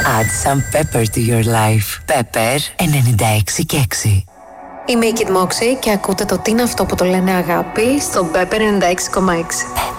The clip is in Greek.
Add some pepper to your life. Pepper 96 και 6. Είμαι η Kid Moxie και ακούτε το τι είναι αυτό που το λένε αγάπη στο Pepper 96,6.